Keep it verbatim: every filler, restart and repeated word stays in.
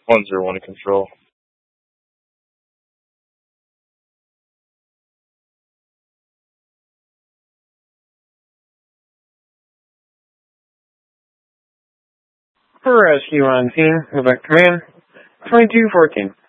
one zero one to control. For rescue on team, Quebec Command, twenty-two fourteen.